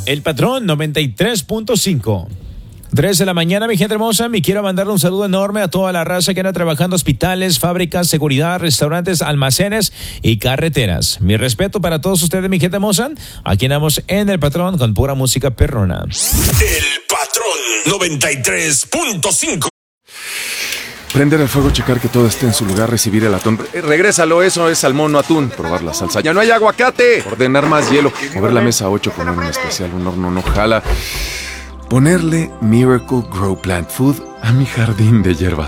El Patrón 93.5. 3 de la mañana, mi gente hermosa. Me quiero mandarle un saludo enorme a toda la raza que anda trabajando en hospitales, fábricas, seguridad, restaurantes, almacenes y carreteras. Mi respeto para todos ustedes, mi gente hermosa. Aquí andamos en El Patrón con pura música perrona. El Patrón 93.5. Prender el fuego, checar que todo esté en su lugar, recibir el atún. Regrésalo, eso es salmón, no atún. Probar la salsa. ¡Ya no hay aguacate! Ordenar más hielo. Mover la mesa 8 con un especial. Un horno no jala. Ponerle Miracle Grow Plant Food a mi jardín de hierbas